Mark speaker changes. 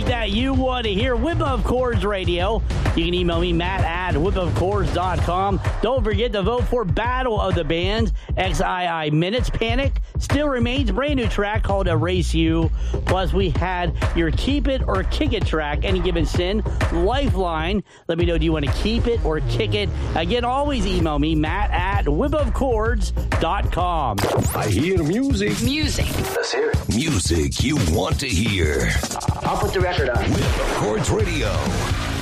Speaker 1: music that you want to hear. Whip of Chords Radio. You can email me, Matt, at whipofchords.com. Don't forget to vote for Battle of the Bands, XII Minutes. Panic still remains. Brand new track called Erase You. Plus, we had your Keep It or Kick It track, Any Given Sin. Lifeline. Let me know, do you want to keep it or kick it? Again, always email me, Matt, at whipofchords.com.
Speaker 2: I hear music.
Speaker 3: Music.
Speaker 2: Let's hear it. Music you want to hear.
Speaker 4: I'll put the record on.
Speaker 2: Whip of Chords Radio.